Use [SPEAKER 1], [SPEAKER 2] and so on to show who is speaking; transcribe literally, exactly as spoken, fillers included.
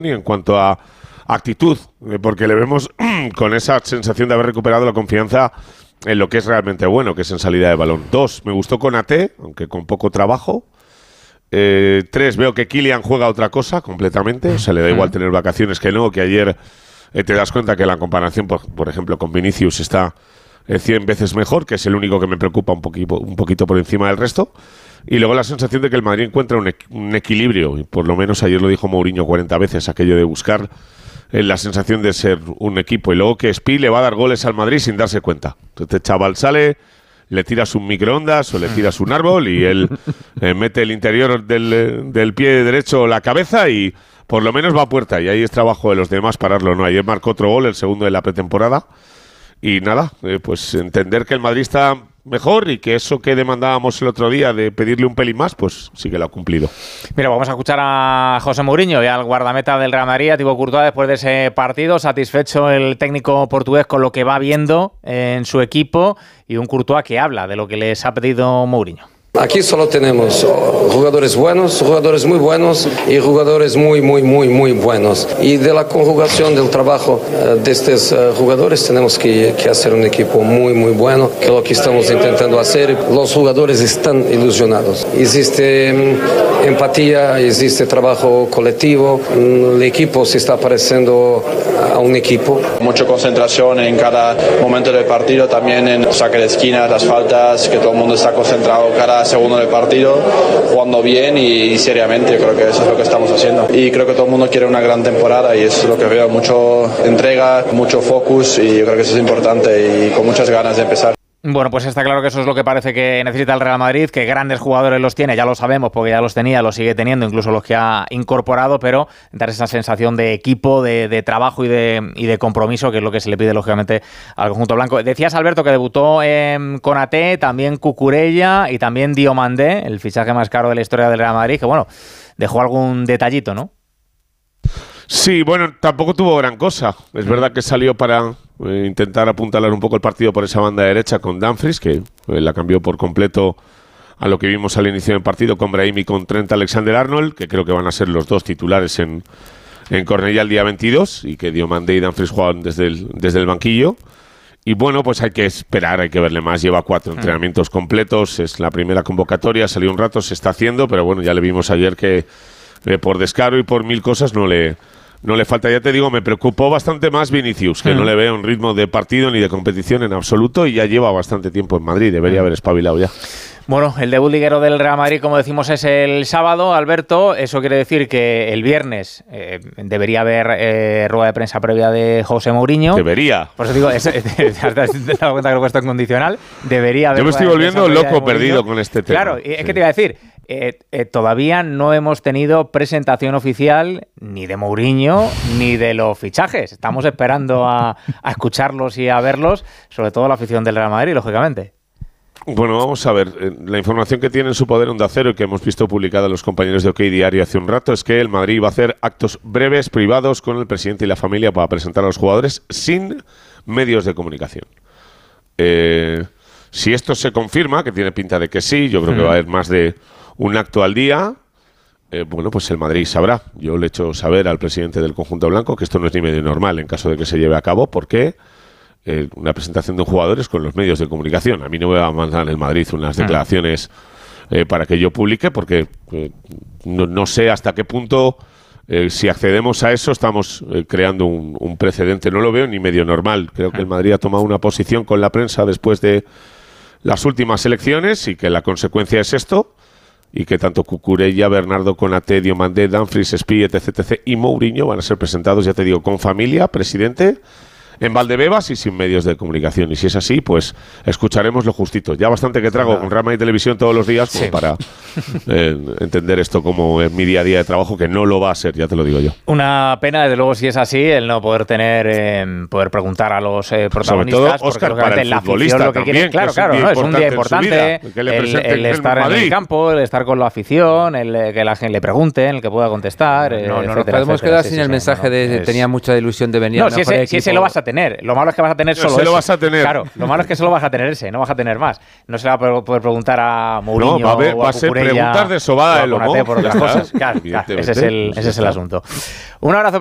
[SPEAKER 1] y en cuanto a actitud, porque le vemos con esa sensación de haber recuperado la confianza en lo que es realmente bueno, que es en salida de balón. Dos, me gustó Konaté, aunque con poco trabajo. Eh, tres, veo que Kylian juega otra cosa completamente, o sea, le da igual tener vacaciones que no, que ayer eh, te das cuenta que la comparación, por, por ejemplo, con Vinicius está eh, cien veces mejor, que es el único que me preocupa un poquito, un poquito por encima del resto. Y luego la sensación de que el Madrid encuentra un, equ- un equilibrio, y por lo menos ayer lo dijo Mourinho cuarenta veces, aquello de buscar eh, la sensación de ser un equipo, y luego que Spi le va a dar goles al Madrid sin darse cuenta. Este chaval sale, le tiras un microondas o le tiras un árbol y él eh, mete el interior del, del pie derecho la cabeza y por lo menos va a puerta, y ahí es trabajo de los demás pararlo, ¿no? Ayer marcó otro gol, el segundo de la pretemporada, y nada, eh, pues entender que el Madrid está mejor y que eso que demandábamos el otro día de pedirle un pelín más, pues sí que lo ha cumplido.
[SPEAKER 2] Mira, vamos a escuchar a José Mourinho y al guardameta del Real Madrid, a Thibaut Courtois, después de ese partido. Satisfecho el técnico portugués con lo que va viendo en su equipo, y un Courtois que habla de lo que les ha pedido Mourinho.
[SPEAKER 3] Aquí solo tenemos jugadores buenos, jugadores muy buenos y jugadores muy, muy, muy, muy buenos. Y de la conjugación del trabajo de estos jugadores tenemos que, que hacer un equipo muy, muy bueno, que es lo que estamos intentando hacer. Los jugadores están ilusionados. Existe empatía, existe trabajo colectivo. El equipo se está pareciendo a un equipo.
[SPEAKER 4] Mucha concentración en cada momento del partido, también en saque de esquinas, las faltas, que todo el mundo está concentrado cada segundo del partido, jugando bien y, y seriamente. Creo que eso es lo que estamos haciendo, y creo que todo el mundo quiere una gran temporada, y es lo que veo, mucho entrega, mucho focus, y yo creo que eso es importante y con muchas ganas de empezar.
[SPEAKER 2] Bueno, pues está claro que eso es lo que parece que necesita el Real Madrid, que grandes jugadores los tiene, ya lo sabemos, porque ya los tenía, los sigue teniendo, incluso los que ha incorporado, pero dar esa sensación de equipo, de, de trabajo y de, y de compromiso, que es lo que se le pide, lógicamente, al conjunto blanco. Decías, Alberto, que debutó en Konaté, también Cucurella y también Diomandé, el fichaje más caro de la historia del Real Madrid, que bueno, dejó algún detallito, ¿no?
[SPEAKER 1] Sí, bueno, tampoco tuvo gran cosa. Es verdad que salió para eh, intentar apuntalar un poco el partido por esa banda derecha con Dumfries, que eh, la cambió por completo a lo que vimos al inicio del partido con Brahim y con Trent Alexander-Arnold, que creo que van a ser los dos titulares en, en Cornellà el día veintidós, y que Diomandé y Dumfries juegan desde el, desde el banquillo. Y bueno, pues hay que esperar, hay que verle más. Lleva cuatro entrenamientos completos, es la primera convocatoria, salió un rato, se está haciendo, pero bueno, ya le vimos ayer que eh, por descaro y por mil cosas no le... No le falta, ya te digo, me preocupó bastante más Vinicius, que mm. no le veo un ritmo de partido ni de competición en absoluto, y ya lleva bastante tiempo en Madrid, debería haber espabilado ya.
[SPEAKER 2] Bueno, el debut liguero del Real Madrid, como decimos, es el sábado, Alberto. Eso quiere decir que el viernes eh, debería haber eh, rueda de prensa previa de José Mourinho.
[SPEAKER 1] Debería.
[SPEAKER 2] Por eso digo, es, te has dado cuenta que lo he puesto en condicional. Debería haber.
[SPEAKER 1] Yo me estoy volviendo loco perdido con este tema.
[SPEAKER 2] Claro, es
[SPEAKER 1] sí.
[SPEAKER 2] que te iba a decir, eh, eh, todavía no hemos tenido presentación oficial ni de Mourinho ni de los fichajes. Estamos esperando a, a escucharlos y a verlos, sobre todo la afición del Real Madrid, lógicamente.
[SPEAKER 1] Bueno, vamos a ver. La información que tiene en su poder Onda Cero y que hemos visto publicada los compañeros de OK Diario hace un rato es que el Madrid va a hacer actos breves, privados, con el presidente y la familia para presentar a los jugadores sin medios de comunicación. Eh, si esto se confirma, que tiene pinta de que sí, yo creo que va a haber más de un acto al día, eh, bueno, pues el Madrid sabrá. Yo le he hecho saber al presidente del conjunto blanco que esto no es ni medio normal en caso de que se lleve a cabo, porque Eh, una presentación de un jugador es con los medios de comunicación. A mí no me va a mandar el Madrid unas declaraciones eh, para que yo publique, porque eh, no, no sé hasta qué punto, eh, si accedemos a eso, estamos eh, creando un, un precedente. No lo veo ni medio normal. Creo que el Madrid ha tomado una posición con la prensa después de las últimas elecciones, y que la consecuencia es esto, y que tanto Cucurella, Bernardo Konaté, Diomandé, Dumfries, Spi, etc, etc y Mourinho van a ser presentados, ya te digo, con familia, presidente, en Valdebebas y sin medios de comunicación. Y si es así, pues escucharemos lo justito. Ya bastante que trago con Rama y Televisión todos los días como sí. para eh, entender esto como es mi día a día de trabajo, que no lo va a ser, ya te lo digo yo.
[SPEAKER 2] Una pena, desde luego, si es así, el no poder tener, eh, poder preguntar a los eh, protagonistas.
[SPEAKER 1] Sobre todo, Óscar, para el
[SPEAKER 2] la
[SPEAKER 1] futbolista
[SPEAKER 2] lo que
[SPEAKER 1] también,
[SPEAKER 2] quiere, claro,
[SPEAKER 1] que
[SPEAKER 2] claro,
[SPEAKER 1] es un,
[SPEAKER 2] ¿no? Es un día importante,
[SPEAKER 1] que le
[SPEAKER 2] el, el estar en el campo, el estar con la afición, el que la gente le pregunte, el que pueda contestar.
[SPEAKER 5] No, no,
[SPEAKER 2] etcétera,
[SPEAKER 5] no nos podemos
[SPEAKER 2] etcétera,
[SPEAKER 5] quedar
[SPEAKER 2] sí,
[SPEAKER 5] sin
[SPEAKER 2] sí,
[SPEAKER 5] el
[SPEAKER 2] no,
[SPEAKER 5] mensaje
[SPEAKER 2] no,
[SPEAKER 5] de
[SPEAKER 2] es...
[SPEAKER 5] tenía mucha ilusión de venir.
[SPEAKER 2] No, si ese, si ese lo vas a tener. tener. Lo malo es que vas a tener
[SPEAKER 1] Pero
[SPEAKER 2] solo
[SPEAKER 1] se
[SPEAKER 2] ese.
[SPEAKER 1] lo vas a tener.
[SPEAKER 2] Claro, lo malo es que solo vas a tener ese, no vas a tener más. No se le va a poder preguntar a Mourinho
[SPEAKER 1] No, va a, ver,
[SPEAKER 2] o
[SPEAKER 1] va
[SPEAKER 2] a
[SPEAKER 1] a ser
[SPEAKER 2] Cucurella
[SPEAKER 1] preguntas de sobada
[SPEAKER 2] o a
[SPEAKER 1] de lomo.
[SPEAKER 2] Konaté por otras
[SPEAKER 1] Ya está,
[SPEAKER 2] cosas. Claro, claro, ese es el,
[SPEAKER 1] evidentemente,
[SPEAKER 2] ese es el
[SPEAKER 1] pues ya
[SPEAKER 2] asunto. Un abrazo.